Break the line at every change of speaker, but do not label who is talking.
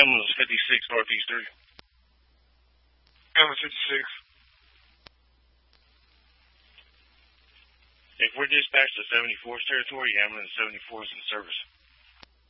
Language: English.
Ambulance 56 Northeast 3.
Ambulance 56.
If we're dispatched to 74's territory, Ambulance 74 is in service.